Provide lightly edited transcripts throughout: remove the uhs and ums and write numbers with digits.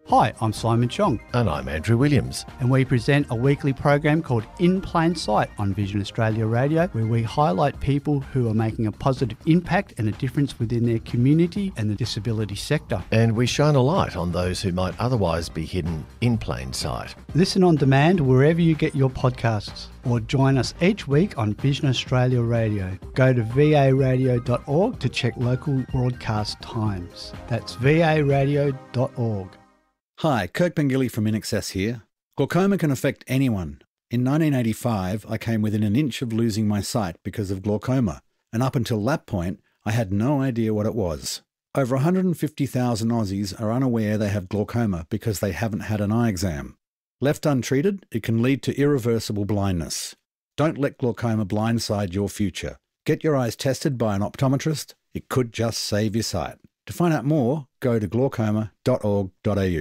Hi, I'm Simon Chong. And I'm Andrew Williams. And we present a weekly program called In Plain Sight on Vision Australia Radio, where we highlight people who are making a positive impact and a difference within their community and the disability sector. And we shine a light on those who might otherwise be hidden in plain sight. Listen on demand wherever you get your podcasts, or join us each week on Vision Australia Radio. Go to varadio.org to check local broadcast times. That's varadio.org. Hi, Kirk Pengilly from INXS here. Glaucoma can affect anyone. In 1985, I came within an inch of losing my sight because of glaucoma, and up until that point, I had no idea what it was. Over 150,000 Aussies are unaware they have glaucoma because they haven't had an eye exam. Left untreated, it can lead to irreversible blindness. Don't let glaucoma blindside your future. Get your eyes tested by an optometrist. It could just save your sight. To find out more, go to glaucoma.org.au.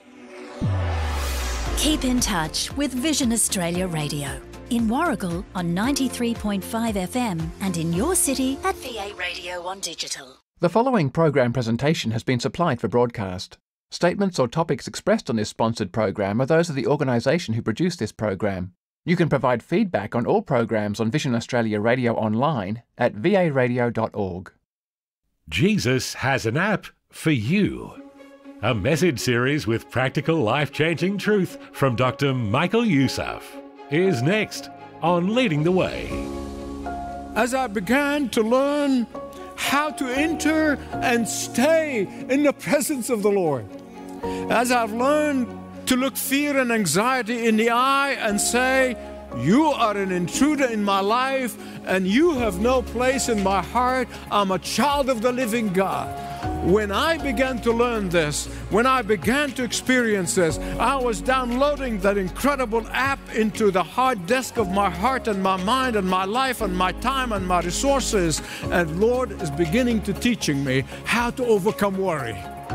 Keep in touch with Vision Australia Radio. In Warragul on 93.5 FM and in your city at VA Radio on digital. The following program presentation has been supplied for broadcast. Statements or topics expressed on this sponsored program are those of the organisation who produced this program. You can provide feedback on all programs on Vision Australia Radio online at varadio.org. Jesus has an app for you. A message series with practical life-changing truth from Dr. Michael Youssef is next on Leading the Way. As I began to learn how to enter and stay in the presence of the Lord, as I've learned to look fear and anxiety in the eye and say, you are an intruder in my life and you have no place in my heart. I'm a child of the living God. When I began to learn this, when I began to experience this, I was downloading that incredible app into the hard disk of my heart and my mind and my life and my time and my resources. And Lord is beginning to teaching me how to overcome worry.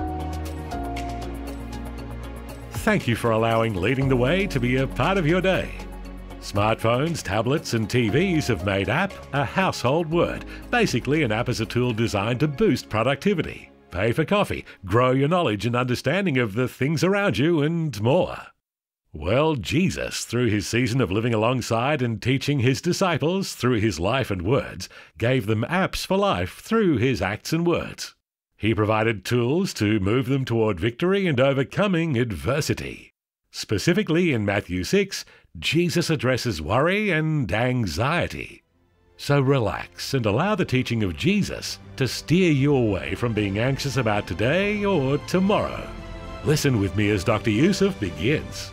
Thank you for allowing Leading the Way to be a part of your day. Smartphones, tablets and TVs have made app a household word. Basically, an app is a tool designed to boost productivity, pay for coffee, grow your knowledge and understanding of the things around you, and more. Well, Jesus, through his season of living alongside and teaching his disciples through his life and words, gave them apps for life through his acts and words. He provided tools to move them toward victory and overcoming adversity. Specifically in Matthew 6, Jesus addresses worry and anxiety. So relax and allow the teaching of Jesus to steer you away from being anxious about today or tomorrow. Listen with me as Dr. Youssef begins.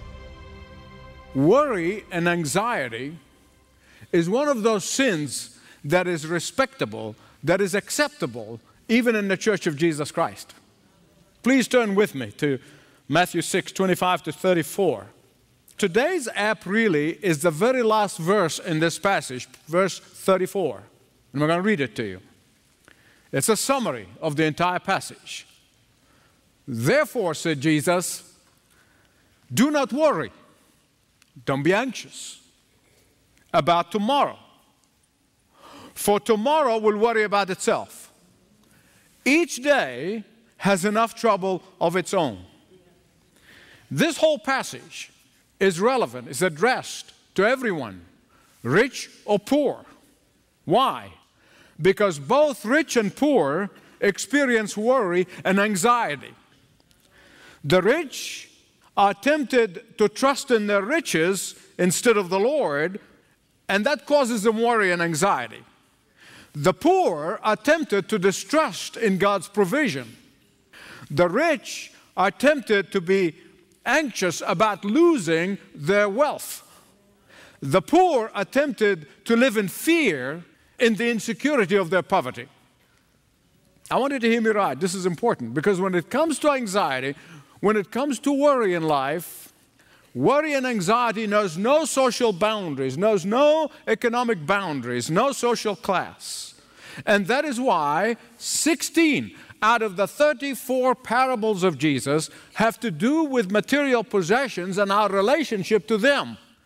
Worry and anxiety is one of those sins that is respectable, that is acceptable, even in the Church of Jesus Christ. Please turn with me to Matthew 6, 25 to 34. Today's app really is the very last verse in this passage, verse 34. And we're going to read it to you. It's a summary of the entire passage. Therefore, said Jesus, do not worry. Don't be anxious about tomorrow. For tomorrow will worry about itself. Each day has enough trouble of its own. This whole passage is relevant, is addressed to everyone, rich or poor. Why? Because both rich and poor experience worry and anxiety. The rich are tempted to trust in their riches instead of the Lord, and that causes them worry and anxiety. The poor are tempted to distrust in God's provision. The rich are tempted to be anxious about losing their wealth. The poor are tempted to live in fear in the insecurity of their poverty. I want you to hear me right. This is important because when it comes to anxiety, when it comes to worry in life, worry and anxiety knows no social boundaries, knows no economic boundaries, no social class. And that is why 16 out of the 34 parables of Jesus have to do with material possessions and our relationship to them.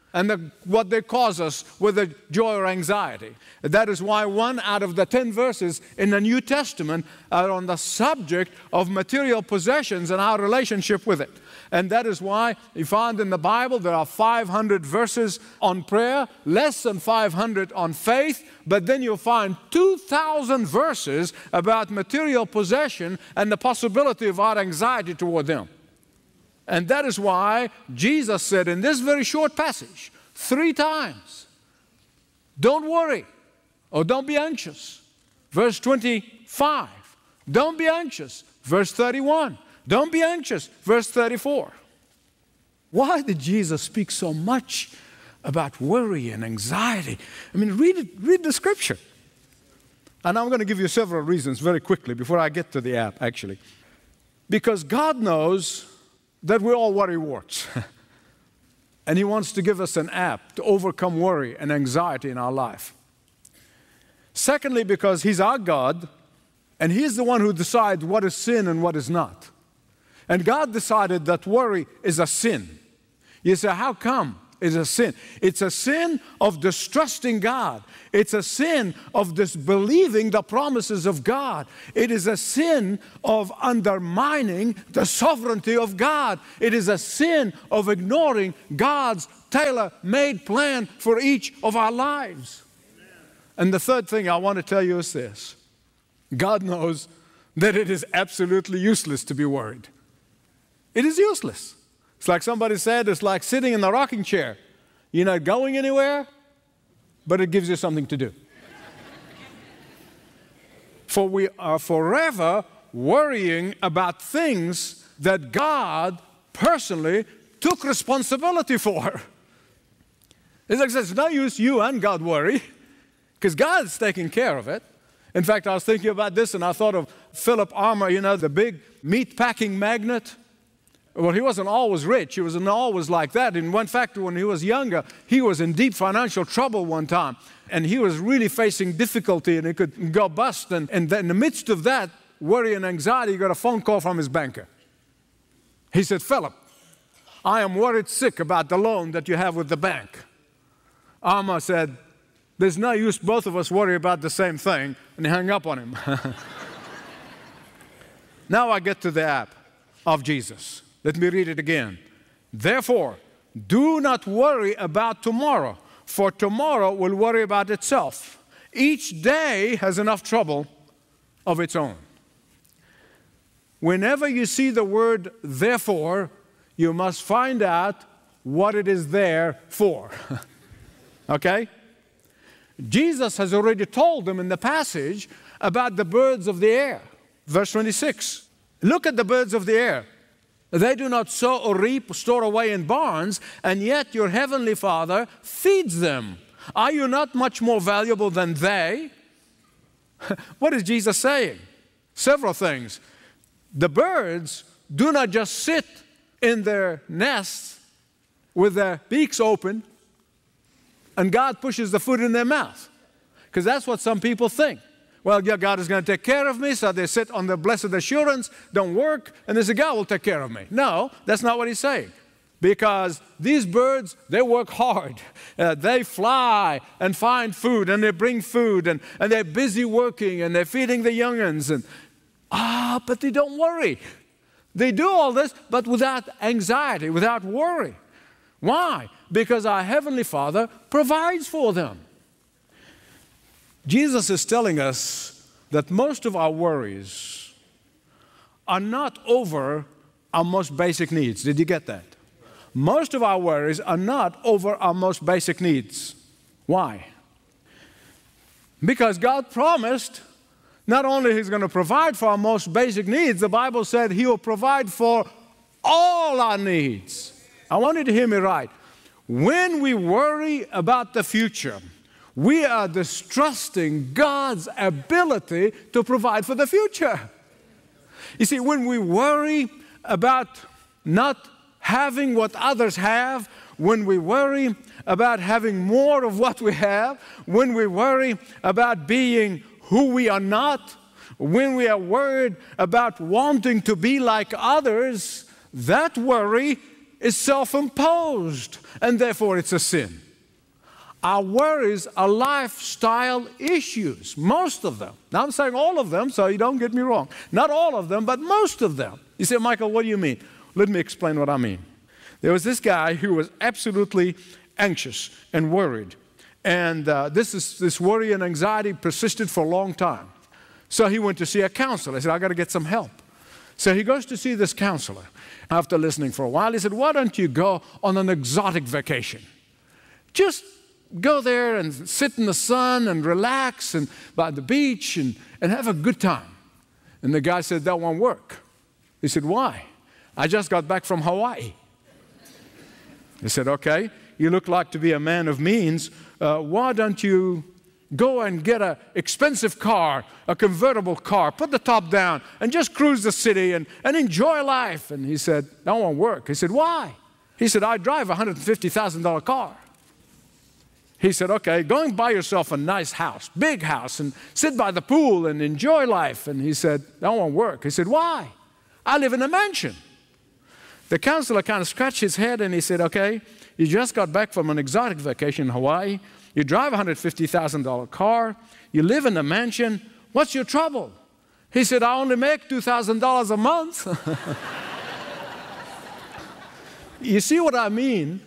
and what they cause us, whether joy or anxiety. That is why 1 out of the 10 verses in the New Testament are on the subject of material possessions and our relationship with it. And that is why you find in the Bible there are 500 verses on prayer, less than 500 on faith, but then you'll find 2,000 verses about material possession and the possibility of our anxiety toward them. And that is why Jesus said in this very short passage 3 times, don't worry or don't be anxious. Verse 25, don't be anxious. Verse 31, don't be anxious. Verse 34. Why did Jesus speak so much about worry and anxiety? I mean, read the scripture. And I'm going to give you several reasons very quickly before I get to the app, actually. Because God knows that we all worry warts. And He wants to give us an app to overcome worry and anxiety in our life. Secondly, because He's our God, and He's the one who decides what is sin and what is not. And God decided that worry is a sin. You say, how come it's a sin? It's a sin of distrusting God. It's a sin of disbelieving the promises of God. It is a sin of undermining the sovereignty of God. It is a sin of ignoring God's tailor-made plan for each of our lives. And the third thing I want to tell you is this. God knows that it is absolutely useless to be worried. It is useless. It's like somebody said, it's like sitting in the rocking chair. You're not going anywhere, but it gives you something to do. For we are forever worrying about things that God personally took responsibility for. It's like it's no use you and God worry, because God's taking care of it. In fact, I was thinking about this and I thought of Philip Armour, you know, the big meat packing magnate. Well, he wasn't always rich. He wasn't always like that. In one fact, when he was younger, he was in deep financial trouble one time. And he was really facing difficulty and he could go bust. And in the midst of that, worry and anxiety, he got a phone call from his banker. He said, Philip, I am worried sick about the loan that you have with the bank. Armour said, there's no use both of us worry about the same thing. And he hung up on him. Now I get to the app of Jesus. Let me read it again. Therefore, do not worry about tomorrow, for tomorrow will worry about itself. Each day has enough trouble of its own. Whenever you see the word therefore, you must find out what it is there for. Okay? Jesus has already told them in the passage about the birds of the air. Verse 26. Look at the birds of the air. They do not sow or reap or store away in barns, and yet your heavenly Father feeds them. Are you not much more valuable than they? What is Jesus saying? Several things. The birds do not just sit in their nests with their beaks open and God pushes the food in their mouth. Because that's what some people think. Well, yeah, God is going to take care of me, so they sit on the blessed assurance, don't work, and they say, God will take care of me. No, that's not what He's saying. Because these birds, they work hard. They fly and find food, and they bring food, and they're busy working, and they're feeding the young'uns. But they don't worry. They do all this, but without anxiety, without worry. Why? Because our Heavenly Father provides for them. Jesus is telling us that most of our worries are not over our most basic needs. Did you get that? Most of our worries are not over our most basic needs. Why? Because God promised not only He's going to provide for our most basic needs, the Bible said He will provide for all our needs. I want you to hear me right. When we worry about the future, we are distrusting God's ability to provide for the future. You see, when we worry about not having what others have, when we worry about having more of what we have, when we worry about being who we are not, when we are worried about wanting to be like others, that worry is self-imposed, and therefore it's a sin. Our worries are lifestyle issues, most of them. Now I'm saying all of them, so you don't get me wrong. Not all of them, but most of them. You say, Michael, what do you mean? Let me explain what I mean. There was this guy who was absolutely anxious and worried. And this worry and anxiety persisted for a long time. So he went to see a counselor. He said, I got to get some help. So he goes to see this counselor. After listening for a while, he said, why don't you go on an exotic vacation? Just go there and sit in the sun and relax and by the beach and have a good time. And the guy said, that won't work. He said, why? I just got back from Hawaii. He said, okay, you look like to be a man of means. Why don't you go and get an expensive car, a convertible car, put the top down, and just cruise the city and enjoy life? And he said, that won't work. He said, why? He said, I drive a $150,000 car. He said, okay, go and buy yourself a nice house, big house, and sit by the pool and enjoy life. And he said, that won't work. He said, why? I live in a mansion. The counselor kind of scratched his head and he said, okay, you just got back from an exotic vacation in Hawaii. You drive a $150,000 car. You live in a mansion. What's your trouble? He said, I only make $2,000 a month. You see what I mean?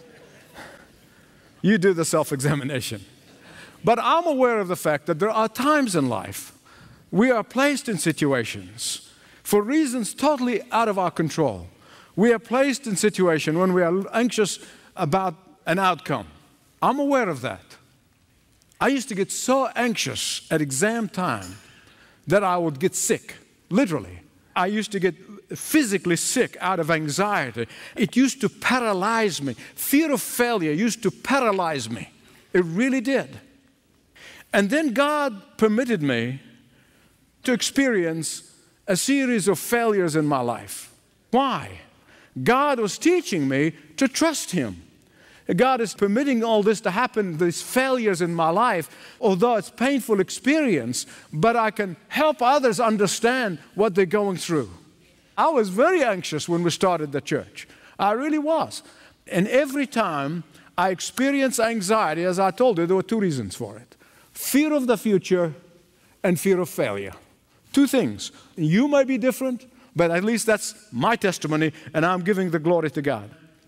You do the self-examination. But I'm aware of the fact that there are times in life we are placed in situations for reasons totally out of our control. We are placed in situations when we are anxious about an outcome. I'm aware of that. I used to get so anxious at exam time that I would get sick, literally. I used to get physically sick out of anxiety. It used to paralyze me. Fear of failure used to paralyze me. It really did. And then God permitted me to experience a series of failures in my life. Why? God was teaching me to trust Him. God is permitting all this to happen, these failures in my life, although it's a painful experience, but I can help others understand what they're going through. I was very anxious when we started the church. I really was. And every time I experienced anxiety, as I told you, there were two reasons for it. Fear of the future and fear of failure. Two things. You may be different, but at least that's my testimony, and I'm giving the glory to God.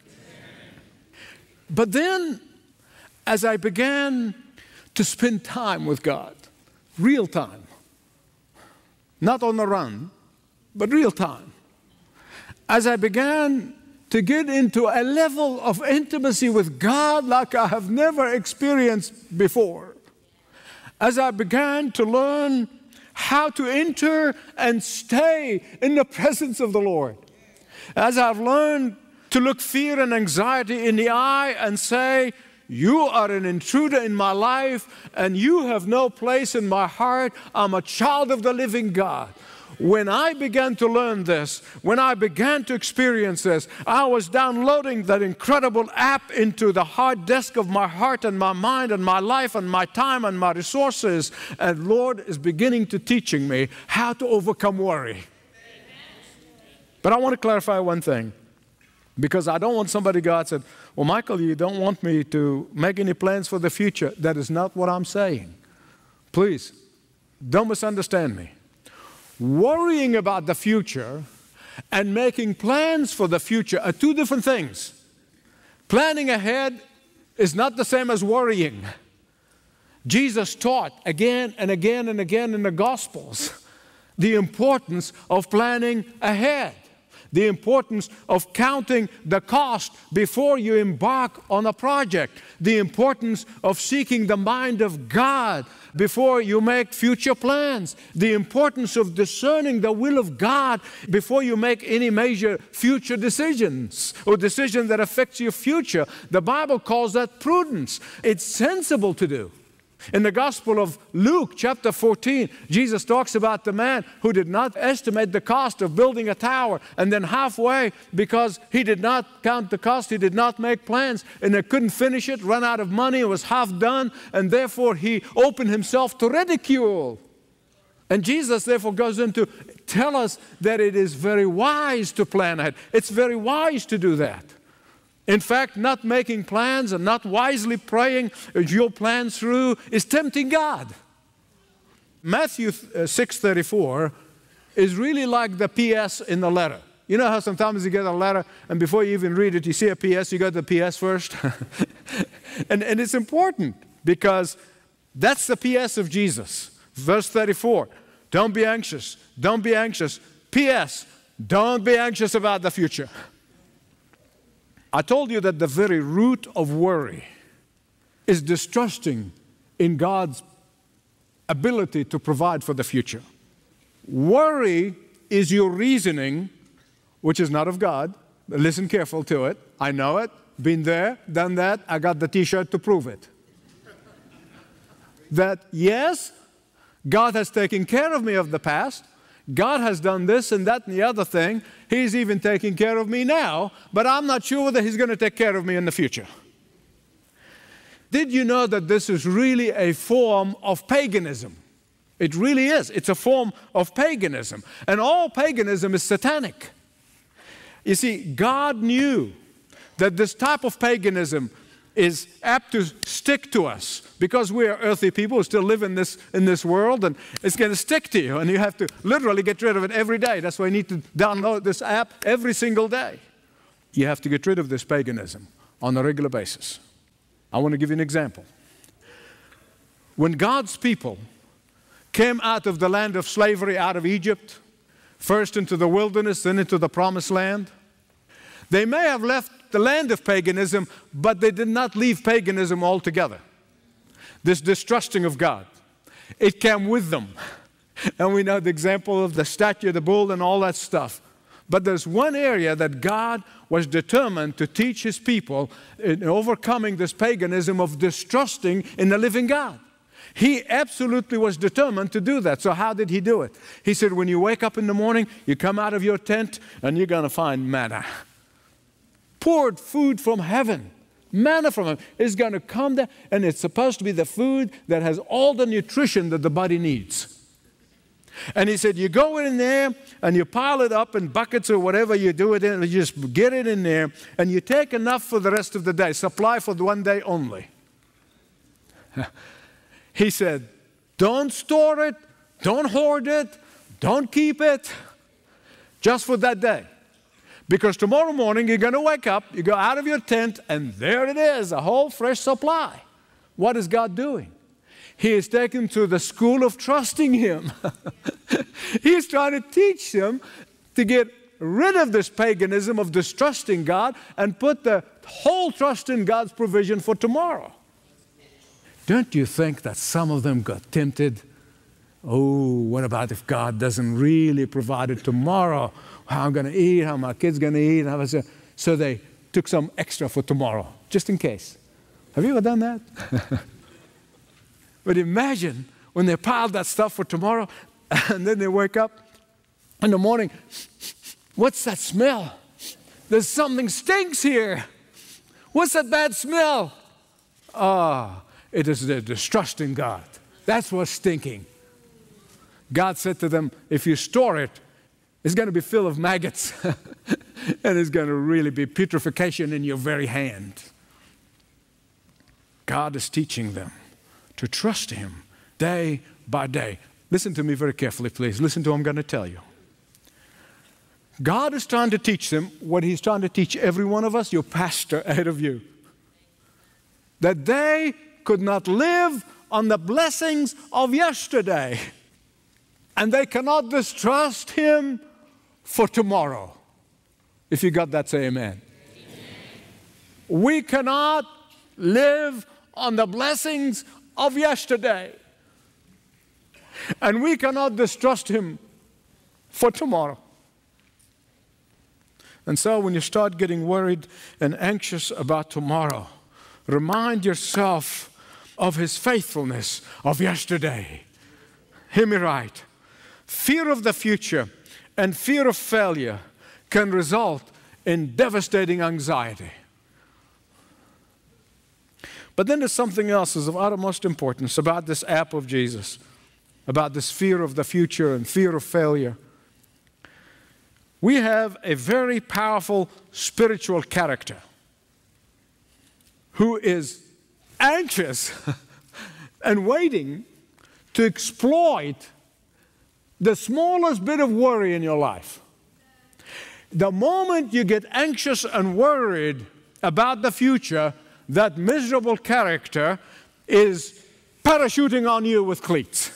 But then, as I began to spend time with God, real time, not on the run, but real time, as I began to get into a level of intimacy with God like I have never experienced before, as I began to learn how to enter and stay in the presence of the Lord, as I've learned to look fear and anxiety in the eye and say, you are an intruder in my life and you have no place in my heart. I'm a child of the living God. When I began to learn this, when I began to experience this, I was downloading that incredible app into the hard disk of my heart and my mind and my life and my time and my resources. And Lord is beginning to teaching me how to overcome worry. But I want to clarify one thing. Because I don't want somebody, God said, well, Michael, you don't want me to make any plans for the future. That is not what I'm saying. Please, don't misunderstand me. Worrying about the future and making plans for the future are two different things. Planning ahead is not the same as worrying. Jesus taught again and again and again in the Gospels the importance of planning ahead. The importance of counting the cost before you embark on a project. The importance of seeking the mind of God before you make future plans. The importance of discerning the will of God before you make any major future decisions or decision that affects your future. The Bible calls that prudence. It's sensible to do. In the Gospel of Luke, chapter 14, Jesus talks about the man who did not estimate the cost of building a tower, and then halfway, because he did not count the cost, he did not make plans, and they couldn't finish it, run out of money, it was half done, and therefore he opened himself to ridicule. And Jesus therefore goes on to tell us that it is very wise to plan ahead. It's very wise to do that. In fact, not making plans and not wisely praying your plans through is tempting God. Matthew 6:34 is really like the PS in the letter. You know how sometimes you get a letter and before you even read it, you see a PS, you go to the PS first? and it's important because that's the PS of Jesus. Verse 34, don't be anxious, don't be anxious. PS, don't be anxious about the future. I told you that the very root of worry is distrusting in God's ability to provide for the future. Worry is your reasoning, which is not of God. Listen careful to it. I know it. Been there, done that. I got the T-shirt to prove it. That yes, God has taken care of me of the past. God has done this and that and the other thing. He's even taking care of me now, but I'm not sure whether He's going to take care of me in the future. Did you know that this is really a form of paganism? It really is. It's a form of paganism. And all paganism is satanic. You see, God knew that this type of paganism is apt to stick to us because we are earthly people who still live in this world, and it's going to stick to you, and you have to literally get rid of it every day. That's why you need to download this app every single day. You have to get rid of this paganism on a regular basis. I want to give you an example. When God's people came out of the land of slavery, out of Egypt, first into the wilderness, then into the promised land, they may have left the land of paganism, but they did not leave paganism altogether. This distrusting of God, it came with them. And we know the example of the statue of the bull and all that stuff. But there's one area that God was determined to teach His people in overcoming this paganism of distrusting in the living God. He absolutely was determined to do that. So how did He do it? He said, when you wake up in the morning, you come out of your tent and you're going to find manna. Poured food from heaven. Manna from heaven is going to come there, and it's supposed to be the food that has all the nutrition that the body needs. And He said, you go in there and you pile it up in buckets or whatever you do it in, you just get it in there, and you take enough for the rest of the day, supply for the one day only. He said, don't store it, don't hoard it, don't keep it, just for that day. Because tomorrow morning you're going to wake up, you go out of your tent, and there it is, a whole fresh supply. What is God doing? He is taking them to the school of trusting Him. He's trying to teach them to get rid of this paganism of distrusting God and put the whole trust in God's provision for tomorrow. Don't you think that some of them got tempted? Oh, what about if God doesn't really provide it tomorrow? How I'm going to eat, how my kid's going to eat. So they took some extra for tomorrow, just in case. Have you ever done that? But imagine when they piled that stuff for tomorrow, and then they wake up in the morning. What's that smell? There's something stinks here. What's that bad smell? It is the distrust in God. That's what's stinking. God said to them, if you store it, it's going to be full of maggots. And it's going to really be putrefaction in your very hand. God is teaching them to trust Him day by day. Listen to me very carefully, please. Listen to what I'm going to tell you. God is trying to teach them what He's trying to teach every one of us, your pastor ahead of you. That they could not live on the blessings of yesterday. And they cannot distrust Him for tomorrow. If you got that, say amen. We cannot live on the blessings of yesterday. And we cannot distrust Him for tomorrow. And so when you start getting worried and anxious about tomorrow, remind yourself of His faithfulness of yesterday. Hear me right. Fear of the future and fear of failure can result in devastating anxiety. But then there's something else of uttermost importance about this app of Jesus. about this fear of the future and fear of failure. We have a very powerful spiritual character who is anxious and waiting to exploit the smallest bit of worry in your life. The moment you get anxious and worried about the future, that miserable character is parachuting on you with cleats.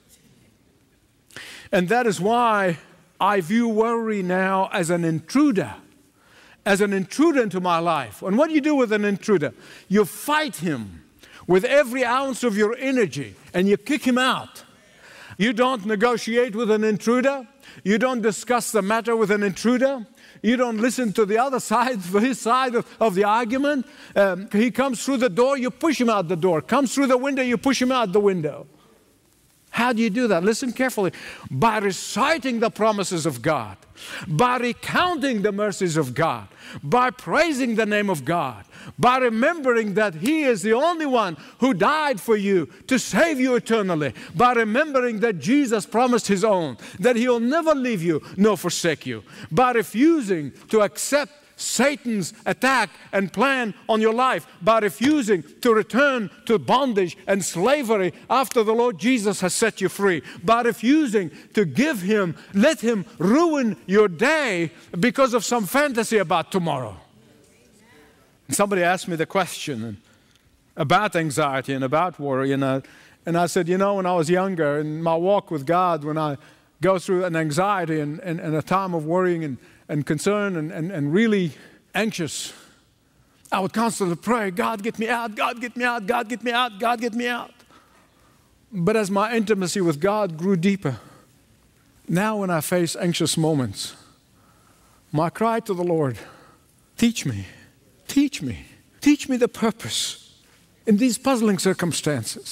And that is why I view worry now as an intruder into my life. And what do you do with an intruder? You fight him with every ounce of your energy and you kick him out. You don't negotiate with an intruder. You don't discuss the matter with an intruder. You don't listen to the other side, for his side of the argument. He comes through the door, you push him out the door. Comes through the window, you push him out the window. How do you do that? Listen carefully. By reciting the promises of God, by recounting the mercies of God, by praising the name of God, by remembering that He is the only one who died for you to save you eternally, by remembering that Jesus promised His own, that He'll never leave you nor forsake you, by refusing to accept Satan's attack and plan on your life, by refusing to return to bondage and slavery after the Lord Jesus has set you free, by refusing to let Him ruin your day because of some fantasy about tomorrow. Somebody asked me the question about anxiety and about worry, and I said, when I was younger, in my walk with God, when I go through an anxiety and a time of worrying and concern and really anxious, I would constantly pray, God, get me out, God, get me out, God, get me out, God, get me out. But as my intimacy with God grew deeper, now when I face anxious moments, my cry to the Lord, teach me the purpose in these puzzling circumstances.